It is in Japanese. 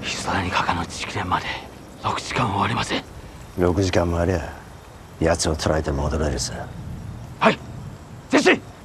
さにかかの蓄電まで6時間終わりません。 6時間もありゃ奴を捕らえて戻れるさ。 はい、前進。